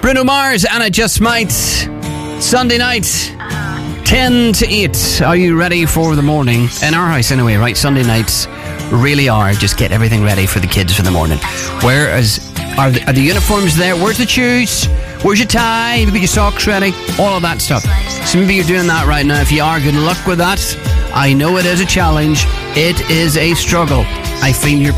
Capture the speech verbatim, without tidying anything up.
Bruno Mars, and I Just Might. Sunday night, ten to eight. Are you ready for the morning? In our house, anyway, right? Sunday nights really are. Just get everything ready for the kids for the morning. Whereas, are the, are the uniforms there? Where's the shoes? Where's your tie? Have you got your socks ready? All of that stuff. So maybe you're doing that right now. If you are, good luck with that. I know it is a challenge. It is a struggle. I feel your